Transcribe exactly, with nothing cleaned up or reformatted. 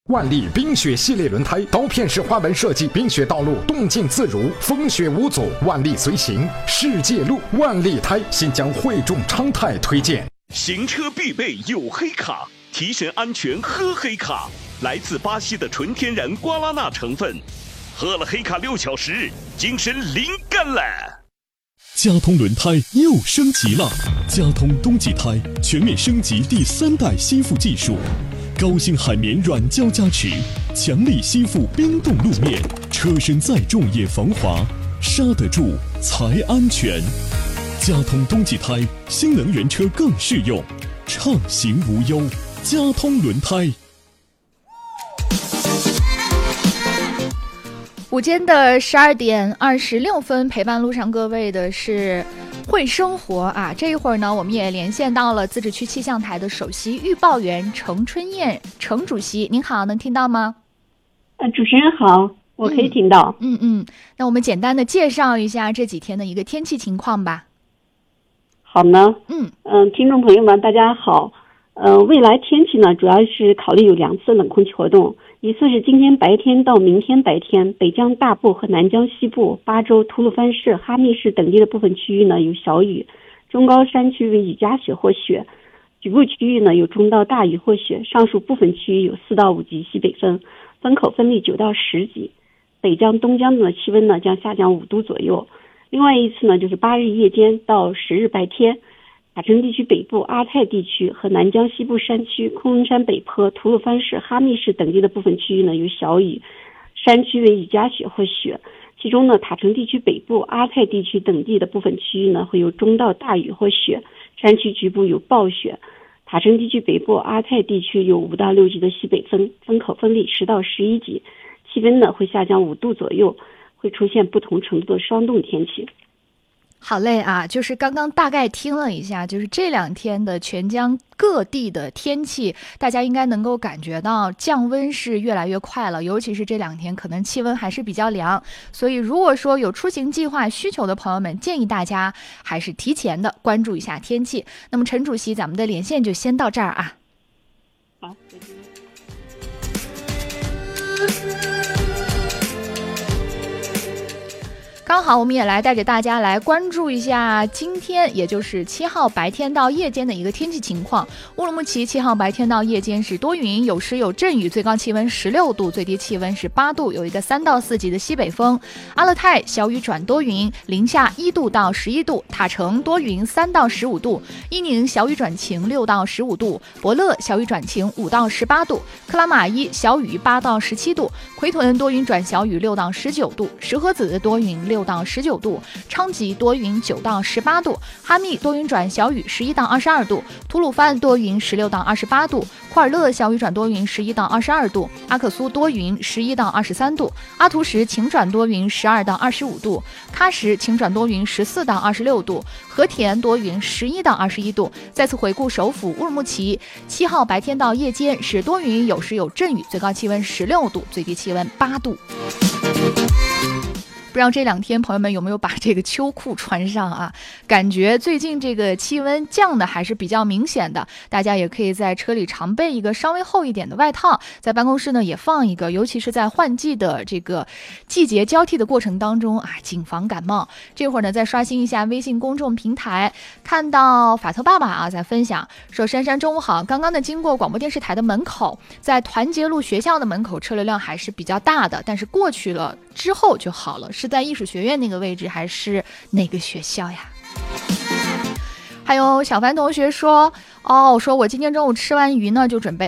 万利冰雪系列轮胎，刀片式花纹设计，冰雪道路动静自如，风雪无阻，万利随行，世界路。万利胎，新疆汇众昌泰推荐。 行车必备有黑卡，提神安全喝黑卡，来自巴西的纯天然瓜拉纳成分，喝了黑卡六小时，精神灵感了。 佳通轮胎又升级了，佳通冬季胎全面升级第三代吸附技术，高星海绵软胶加持，强力吸附冰冻路面，车身再重也防滑，刹得住才安全。佳通冬季胎，新能源车更适用，畅行无忧。佳通轮胎。 午间的十二点二十六分，陪伴路上各位的是会生活啊。这一会儿呢，我们也连线到了自治区气象台的首席预报员程春燕程主席，您好，能听到吗？ 呃，主持人好，我可以听到。 嗯 嗯, 嗯，那我们简单的介绍一下这几天的一个天气情况吧。 好呢， 嗯嗯、呃，听众朋友们，大家好。呃，未来天气呢，主要是考虑有两次冷空气活动。一次是今天白天到明天白天，北疆大部和南疆西部、巴州、吐鲁番市、哈密市等地的部分区域呢有小雨，中高山区为雨夹雪或雪，局部区域呢有中到大雨或雪，上述部分区域有四到五级西北风，风口风力九到十级。北疆、东疆的气温呢将下降五度左右。另外一次呢就是八日夜间到十日白天，塔城地区北部、阿泰地区和南疆西部山区、昆仑山北坡、吐鲁番市、哈密市等地的部分区域呢有小雨，山区为雨夹雪或雪。其中呢，塔城地区北部、阿泰地区等地的部分区域呢会有中到大雨或雪，山区局部有暴雪。塔城地区北部、阿泰地区有五到六级的西北风，风口风力十到十一级，气温呢会下降五度左右，会出现不同程度的霜冻天气。 好嘞啊，就是刚刚大概听了一下，就是这两天的全疆各地的天气，大家应该能够感觉到降温是越来越快了，尤其是这两天可能气温还是比较凉，所以如果说有出行计划需求的朋友们，建议大家还是提前的关注一下天气。那么陈主席，咱们的连线就先到这儿啊。 好，再见。 刚好我们也来带着大家来关注一下今天也就是七号白天到夜间的一个天气情况。乌鲁木齐七号白天到夜间是多云有时有阵雨，最高气温十六度，最低气温是八度，有一个三到四级的西北风。阿勒泰小雨转多云，零下一度到十一度。塔城多云三到十五度，伊宁小雨转晴六到十五度，博乐小雨转晴五到十八度，克拉玛依小雨八到十七度，奎屯多云转小雨六到十九度，石河子多云六到十九度，昌吉多云九到十八度，哈密多云转小雨十一到二十二度，吐鲁番多云十六到二十八度，库尔勒小雨转多云十一到二十二度，阿克苏多云十一到二十三度，阿图什晴转多云十二到二十五度，喀什晴转多云十四到二十六度，和田多云十一到二十一度。再次回顾首府乌鲁木齐，七号白天到夜间是多云有时有阵雨，最高气温十六度，最低气温八度。不知道这两天朋友们有没有把这个秋裤穿上啊？感觉最近这个气温降的还是比较明显的，大家也可以在车里常备一个稍微厚一点的外套，在办公室呢也放一个，尤其是在换季的这个季节交替的过程当中啊，谨防感冒。这会儿呢再刷新一下微信公众平台，看到法特爸爸啊在分享说，珊珊中午好，刚刚呢经过广播电视台的门口，在团结路学校的门口车流量还是比较大的，但是过去了之后就好了。是在艺术学院那个位置还是哪个学校呀？还有小凡同学说，哦，说我今天中午吃完鱼呢，就准备